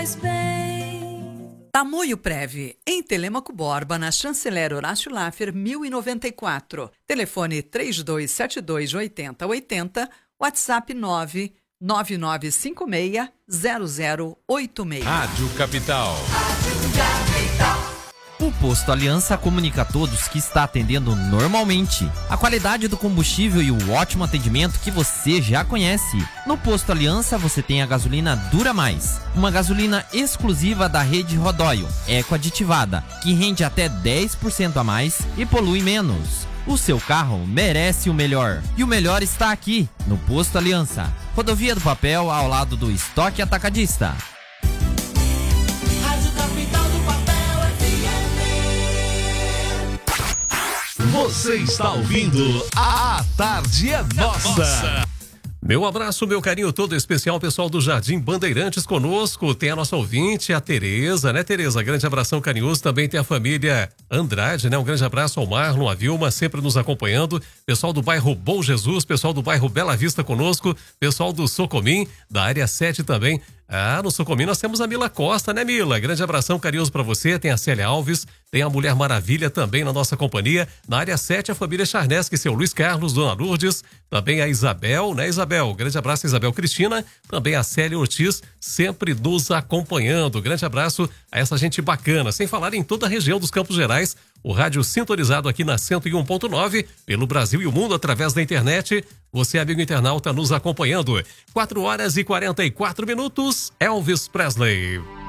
Tamoio Prev, em Telêmaco Borba, na Chanceler Horácio Laffer, 1094. Telefone 3272-8080, WhatsApp 99956-0086. Rádio Capital. O Posto Aliança comunica a todos que está atendendo normalmente. A qualidade do combustível e o ótimo atendimento que você já conhece. No Posto Aliança você tem a gasolina Dura Mais, uma gasolina exclusiva da rede Rodóio, eco-aditivada, que rende até 10% a mais e polui menos. O seu carro merece o melhor. E o melhor está aqui, no Posto Aliança. Rodovia do Papel, ao lado do Estoque Atacadista. Você está ouvindo A Tarde é Nossa. Meu abraço, meu carinho todo especial, pessoal do Jardim Bandeirantes conosco. Tem a nossa ouvinte, a Tereza, né, Tereza? Grande abração carinhoso. Também tem a família Andrade, né? Um grande abraço ao Marlon, a Vilma, sempre nos acompanhando. Pessoal do bairro Bom Jesus, pessoal do bairro Bela Vista conosco. Pessoal do Socomim, da área 7 também. Ah, no Socomim nós temos a Mila Costa, né, Mila? Grande abração carinhoso pra você. Tem a Célia Alves, tem a Mulher Maravilha também na nossa companhia. Na área 7, a família Charnesque, seu Luiz Carlos, Dona Lourdes, também a Isabel, né, Isabel? Grande abraço, Isabel Cristina. Também a Célia Ortiz, sempre nos acompanhando. Grande abraço a essa gente bacana. Sem falar em toda a região dos Campos Gerais, o rádio sintonizado aqui na 101.9, pelo Brasil e o mundo através da internet. Você, amigo internauta, nos acompanhando. 4 horas e 44 minutos. Elvis Presley.